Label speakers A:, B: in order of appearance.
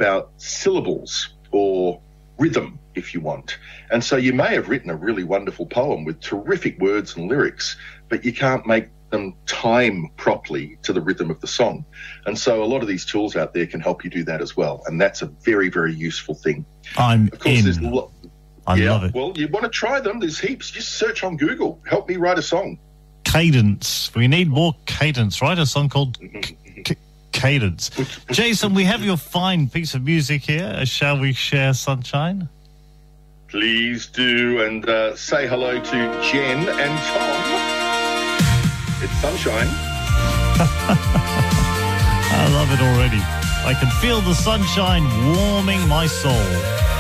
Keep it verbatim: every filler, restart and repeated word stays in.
A: about syllables or rhythm, if you want. And so you may have written a really wonderful poem with terrific words and lyrics, but you can't make them time properly to the rhythm of the song. And so a lot of these tools out there can help you do that as well. And that's a very, very useful thing.
B: I'm
A: of course,
B: in.
A: There's lo-
B: I
A: yeah,
B: love it.
A: Well, you want to try them. There's heaps. Just search on Google. Help me write a song.
B: Cadence. We need more cadence. Write a song called C- Cadence. Jason, we have your fine piece of music here. Shall we share Sunshine?
A: Please do. And uh, say hello to Jen and Tom. It's Sunshine.
B: I love it already. I can feel the sunshine warming my soul.